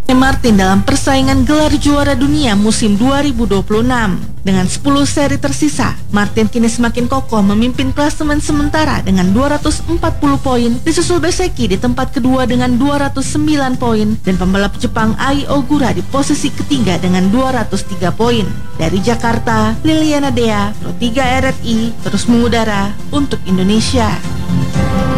Martin dalam persaingan gelar juara dunia musim 2026. Dengan 10 seri tersisa, Martin kini semakin kokoh memimpin klasemen sementara dengan 240 poin, disusul Bezzecchi di tempat kedua dengan 209 poin, dan pembalap Jepang Ai Ogura di posisi ketiga dengan 203 poin. Dari Jakarta, Liliana Dea, Pro 3 RRI, terus mengudara untuk Indonesia.